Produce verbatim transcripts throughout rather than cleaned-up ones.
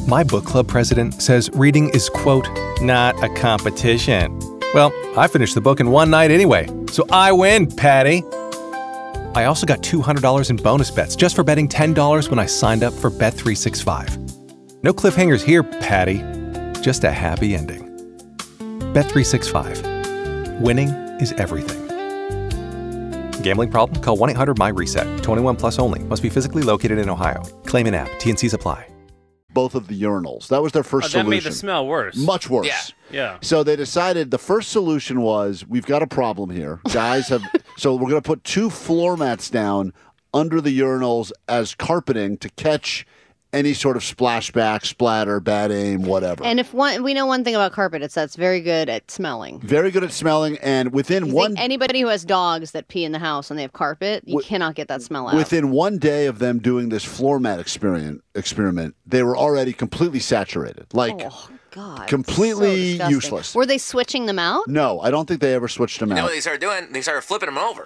My book club president says reading is, quote, not a competition. Well, I finished the book in one night anyway, so I win, Patty. I also got two hundred dollars in bonus bets just for betting ten dollars when I signed up for Bet three sixty-five. No cliffhangers here, Patty. Just a happy ending. Bet three sixty-five. Winning is everything. Gambling problem? Call one eight hundred my reset. twenty-one plus only. Must be physically located in Ohio. Claim in app. T N Cs apply. Both of the urinals. That was their first Oh, that solution. made the smell worse. Much worse. Yeah. Yeah. So they decided the first solution was, we've got a problem here. Guys have so we're going to put two floor mats down under the urinals as carpeting to catch any sort of splashback, splatter, bad aim, whatever. And if one, we know one thing about carpet, it's that it's very good at smelling. Very good at smelling, and within You one think anybody who has dogs that pee in the house and they have carpet, you Wi- cannot get that smell out. within one day of them doing this floor mat experiment, experiment, they were already completely saturated. Like oh God, completely so disgusting. useless. Were they switching them out? No, I don't think they ever switched them You know out. what they started doing? They started flipping them over.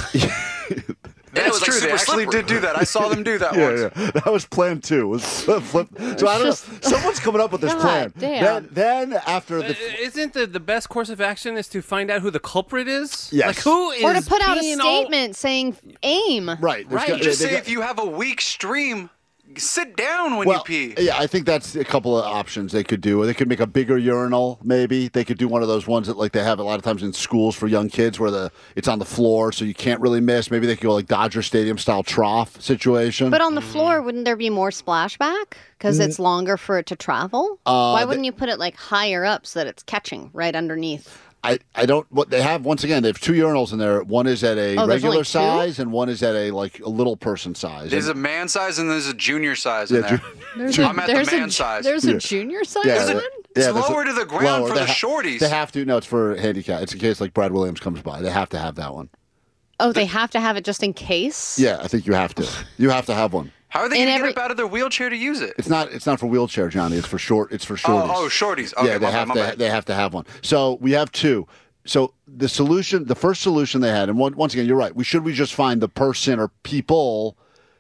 That's it was, like, true. They super actually slippery. did do that. I saw them do that Yeah, once. yeah. That was plan two. Was flip, flip. So I don't just- know. Someone's coming up with this God plan. damn. Then, then after the. Uh, Isn't the, the best course of action is to find out who the culprit is? Yes. Like, who is Or to put out a being all- statement saying aim. Right. there's Right. got- Just they say got- if you have a weak stream, sit down when well, you pee. yeah, I think that's a couple of options they could do. They could make a bigger urinal, maybe. They could do one of those ones that like they have a lot of times in schools for young kids where the it's on the floor so you can't really miss. Maybe they could go like Dodger Stadium style trough situation. But on the floor, wouldn't there be more splashback? Because it's longer for it to travel? Uh, Why they- wouldn't you put it like higher up so that it's catching right underneath? I, I don't what they have once again they have two urinals in there. One is at a Oh, there's regular only two? size and one is at a like a little person size. There's a And- man size and there's a junior size in Yeah, there. ju- There's I'm at the there's man a, size. There's Yeah. a junior size Yeah, one? the- It's yeah, there's a- lower to the ground for They the ha- shorties. They have to. No, it's for handicap. It's in case like Brad Williams comes by. They have to have that one. Oh, they have to have it just in case? Yeah, I think you have to. You have to have one. How are they In going to every- get up out of their wheelchair to use it? It's not. It's not for wheelchair, Johnny. It's for short. It's for shorties. Oh, oh, shorties. Okay, yeah, they my bad, have my to. bad. They have to have one. So we have two. So the solution, the first solution they had, and one, once again, you're right. We should we just find the person or people,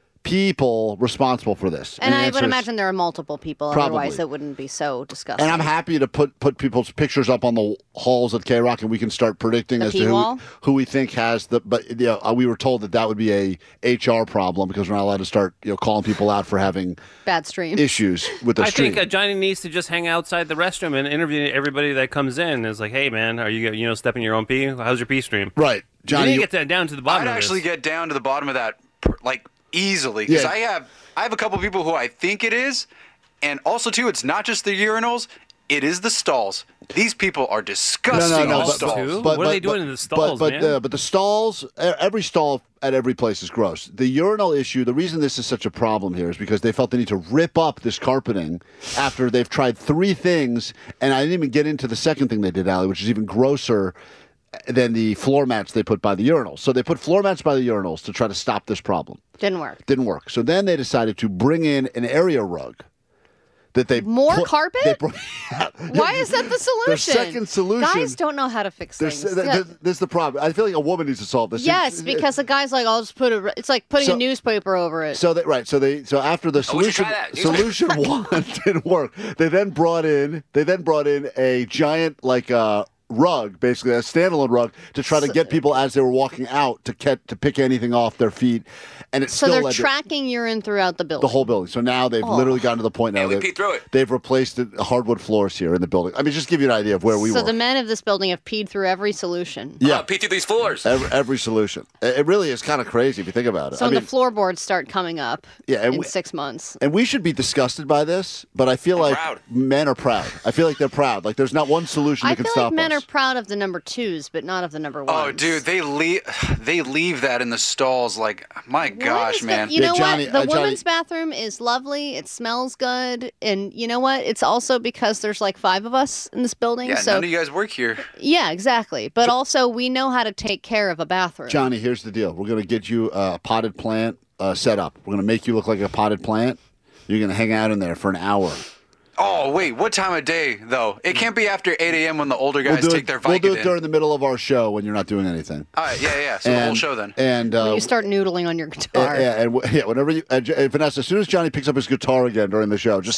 people responsible for this. And the I answer would is- imagine there are multiple people, Probably. otherwise it wouldn't be so disgusting. And I'm happy to put put people's pictures up on the halls at K Rock, and we can start predicting The as to pee who, wall? who we think has the. But you know, uh, we were told that that would be a H R problem because we're not allowed to start you know calling people out for having Bad stream. issues with their I stream. think uh, Johnny needs to just hang outside the restroom and interview everybody that comes in. It's like, hey, man, are you you know stepping your own pee? How's your pee stream? right, You Johnny. need to you- get that down to the bottom I'd of actually this. get down to the bottom of that, per- like easily, because Yeah. I have I have a couple people who I think it is, and also too, it's not just the urinals, it is the stalls. These people are disgusting no, on but- stalls. too? What are they doing in the stalls, but, man? But, uh, but the stalls, e- every stall at every place is gross. The urinal issue, the reason this is such a problem here is because they felt they need to rip up this carpeting after they've tried three things, and I didn't even get into the second thing they did, Allie, which is even grosser than the floor mats they put by the urinals. So they put floor mats by the urinals to try to stop this problem. Didn't work. Didn't work. So then they decided to bring in an area rug that they More put- carpet? they brought- Why is that the solution? Their second solution. Guys don't know how to fix There's, things. th- Yeah. th- this is the problem. I feel like a woman needs to solve this. Yes, because the guy's like, I'll just put a. It's like putting So- a newspaper over it. So they right. So they so after the Oh, we should solution try that. solution one didn't work. They then brought in they then brought in a giant like uh rug, basically a standalone rug, to try to get people as they were walking out to get to pick anything off their feet, and it so still they're led to tracking urine throughout the building. the whole building. So now they've Oh. literally gotten to the point now Yeah, we that peed through it. they've replaced the hardwood floors here in the building. I mean, just give you an idea of where we so were. the men of this building have peed through every solution. yeah, Oh, pee through these floors. every, every solution. It it really is kind of crazy if you think about it. So I when mean, the floorboards start coming up Yeah, and in we- six months. And we should be disgusted by this, but I feel like proud. men are proud. I feel like they're proud. Like there's not one solution that I can feel stop like men us. are proud of the number twos, but not of the number ones. Oh, dude, they leave they leave that in the stalls. Like, my What gosh, is man. the- you Yeah, know Johnny- what? The uh, Johnny- women's bathroom is lovely. It smells good, and you know what? It's also because there's like five of us in this building. Yeah, so none of you guys work here. yeah, exactly. But also, we know how to take care of a bathroom. Johnny, here's the deal. We're going to get you a potted plant uh, set up. We're going to make you look like a potted plant. You're going to hang out in there for an hour. Oh, wait, what time of day, though? It can't be after eight a.m. when the older guys we'll do take it, their we'll do Vicodin. it during the middle of our show when you're not doing anything. All right, yeah, yeah. So the whole show then. And uh, When you start noodling on your guitar. yeah, and, yeah, whenever you, uh, J- Vanessa, as soon as Johnny picks up his guitar again during the show, just